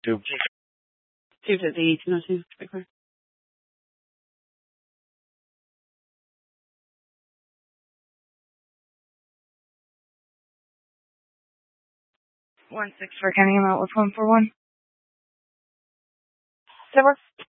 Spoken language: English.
250, 202, to be clear. 1-6 for Kenny, I'm out with 141. Does that work?